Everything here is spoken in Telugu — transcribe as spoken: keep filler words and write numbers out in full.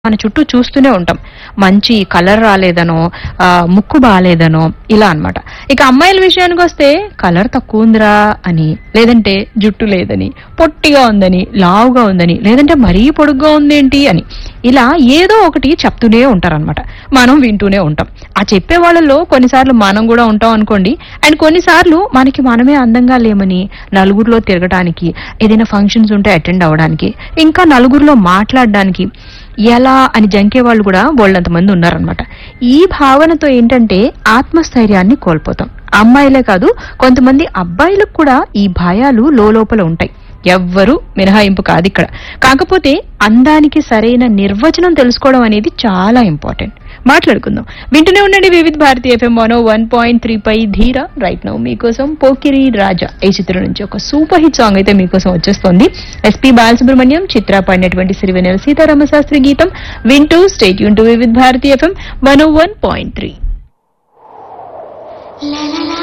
మన చుట్టూ చూస్తూనే ఉంటాం. మంచి కలర్ రాలేదనో, ఆహ్, ముక్కు బాలేదనో ఇలా అన్నమాట. ఇక అమ్మాయిల విషయానికొస్తే కలర్ తక్కువుందిరా అని, లేదంటే జుట్టు లేదని, పొట్టిగా ఉందని, లావుగా ఉందని, లేదంటే మరీ పొడుగ్గా ఉందేంటి అని ఇలా ఏదో ఒకటి చెప్తూనే ఉంటారనమాట. మనం వింటూనే ఉంటాం. ఆ చెప్పే వాళ్ళలో కొన్నిసార్లు మనం కూడా ఉంటాం అనుకోండి. అండ్ కొన్నిసార్లు మనకి మనమే అందంగా లేమని నలుగురిలో తిరగడానికి, ఏదైనా ఫంక్షన్స్ ఉంటే అటెండ్ అవ్వడానికి, ఇంకా నలుగురిలో మాట్లాడడానికి ఎలా అని జంకే వాళ్ళు కూడా బోల్డంత మంది ఉన్నారనమాట. ఈ భావనతో ఏంటంటే ఆత్మస్థైర్యాన్ని కోల్పోతాం. అమ్మాయిలే కాదు, కొంతమంది అబ్బాయిలకు కూడా ఈ భయాలు లోలోపల ఉంటాయి. ఎవ్వరూ మినహాయింపు కాదు ఇక్కడ. కాకపోతే అందానికి సరైన నిర్వచనం తెలుసుకోవడం అనేది చాలా ఇంపార్టెంట్. మాట్లాడుకుందాం. వింటూనే ఉండండి వివిధ Bharati FM one one point three pi ధీర. రైట్ నౌ మీకోసం పోకిరి రాజా ఈ చిత్రం నుంచి ఒక సూపర్ హిట్ సాంగ్ అయితే మీకోసం వచ్చేస్తోంది. ఎస్పీ బాలసుబ్రహ్మణ్యం, చిత్ర పాడినటువంటి సిరివెన్నెల సీతారామ శాస్త్రి గీతం వింటూ స్టేట్ యూన్ టు వివిధ Bharati FM one one point three.